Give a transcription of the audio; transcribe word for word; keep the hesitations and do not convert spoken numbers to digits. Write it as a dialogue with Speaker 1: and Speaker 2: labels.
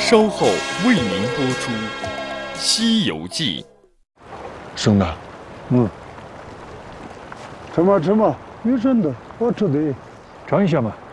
Speaker 1: 稍后为您播出《西游记》。
Speaker 2: 生子，
Speaker 3: 嗯，吃嘛吃嘛，有剩的好吃的，
Speaker 2: 尝一下嘛。